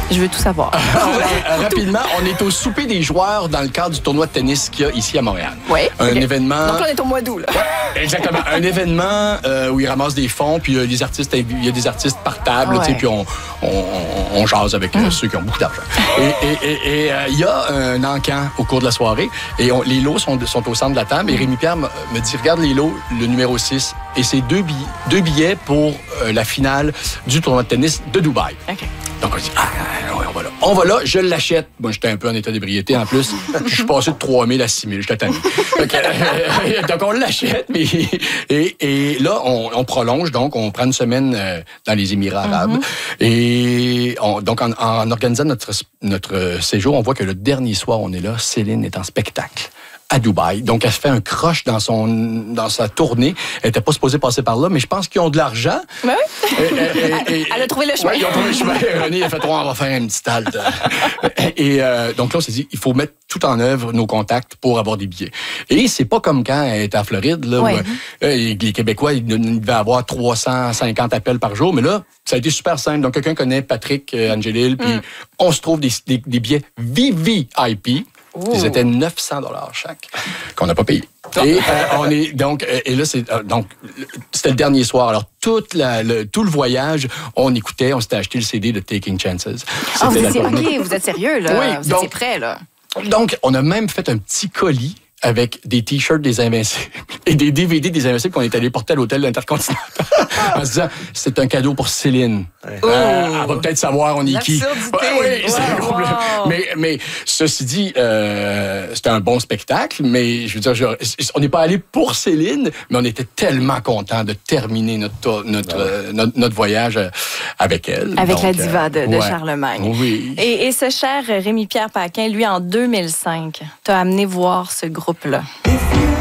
Je veux tout savoir. Rapidement, on est au souper des joueurs dans le cadre du tournoi de tennis qu'il y a ici à Montréal. Oui. Un événement... Donc là, on est au mois d'août. Exactement. Un événement où ils ramassent des fonds, puis il y a des artistes par table, tu sais, puis on jase avec ceux qui ont beaucoup d'argent. Et il y a un encan au cours de la soirée, et les lots sont au centre de la table, et Rémi-Pierre me dit, regarde les lots, le numéro 6, et c'est deux billets pour la finale du tournoi de tennis de Dubaï. OK. Donc, on dit, on va là, je l'achète. Moi, j'étais un peu en état d'ébriété en plus. Je suis passé de 3 000 à 6 000, j'étais tanné. Donc, on l'achète, et là, on prolonge, donc, on prend une semaine dans les Émirats arabes. Et donc, en organisant notre séjour, on voit que le dernier soir, on est là, Céline est en spectacle à Dubaï. Donc, elle se fait un croche dans sa tournée. Elle n'était pas supposée passer par là, mais je pense qu'ils ont de l'argent. Oui. Elle a trouvé le chemin. Oui, ils ont trouvé le chemin. René a fait, on va faire une petite halte. Et donc là, on s'est dit, il faut mettre tout en œuvre nos contacts pour avoir des billets. Et c'est pas comme quand elle était à Floride, là, où les Québécois, ils devaient avoir 350 appels par jour. Mais là, ça a été super simple. Donc, quelqu'un connaît Patrick Angelil, puis on se trouve des billets VVIP. Ils étaient 900 $ chaque, qu'on n'a pas payé. Et on est donc et là c'était le dernier soir. Alors tout le voyage, on s'était acheté le CD de Taking Chances. Vous êtes sérieux là? Oui, vous étiez prêts là? Donc on a même fait un petit colis avec des T-shirts des Invincibles et des DVD des Invincibles qu'on est allé porter à l'hôtel Intercontinental en se disant, c'est un cadeau pour Céline. Elle va peut-être savoir on est qui. Mais ceci dit, c'était un bon spectacle, mais je veux dire, on n'est pas allé pour Céline, mais on était tellement contents de terminer notre voyage avec elle. Avec la diva de Charlemagne. Oui. Et ce cher Rémi-Pierre Paquin, lui, en 2005, t'a amené voir ce groupe-là.